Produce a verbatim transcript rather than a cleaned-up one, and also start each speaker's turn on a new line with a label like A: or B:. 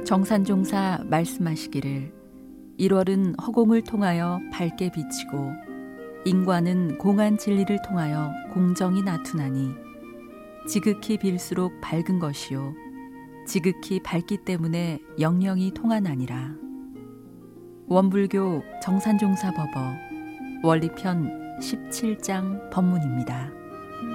A: 정산종사 말씀하시기를 일월은 허공을 통하여 밝게 비치고 인과는 공한 진리를 통하여 공정이 나투나니 지극히 빌수록 밝은 것이요 지극히 밝기 때문에 영영이 통하나니라. 원불교 정산종사 법어 원리편 십칠 장 법문입니다.